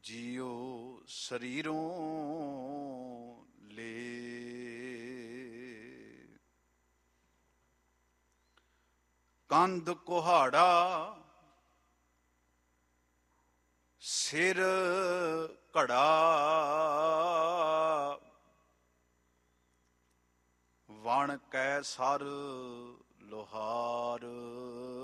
ਜਿਉ ਸਰੀਰੋਂ ਲੇ। ਕੰਧ ਕੁਹਾੜਾ ਸਿਰ ਘੜਾ, ਵਣ ਕੈ ਸਰ ਲੋਹਾਰ।